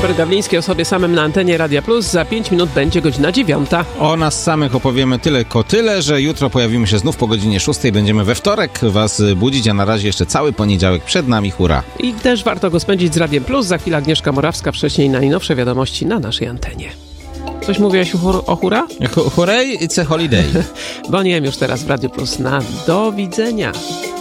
Robert Gawliński o sobie samym na antenie Radia Plus. Za 5 minut będzie godzina 9. O nas samych opowiemy tyle, że jutro pojawimy się znów po godzinie 6. Będziemy we wtorek was budzić, a na razie jeszcze cały poniedziałek przed nami. Hurra! I też warto go spędzić z Radiem Plus. Za chwilę Agnieszka Morawska, wcześniej najnowsze wiadomości na naszej antenie. Coś mówiłeś o hura? Hooray, it's a holiday. Boniem już teraz w Radiu Plus. Do widzenia.